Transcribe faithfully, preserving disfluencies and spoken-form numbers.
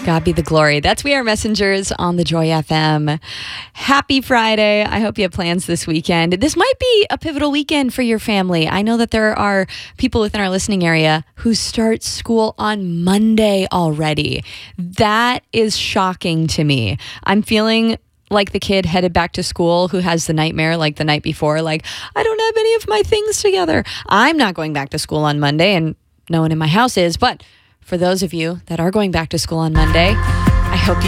God be the glory. That's We Are Messengers on the Joy F M. Happy Friday. I hope you have plans this weekend. This might be a pivotal weekend for your family. I know that there are people within our listening area who start school on Monday already. That is shocking to me. I'm feeling like the kid headed back to school who has the nightmare like the night before, like, I don't have any of my things together. I'm not going back to school on Monday, and no one in my house is, but for those of you that are going back to school on Monday,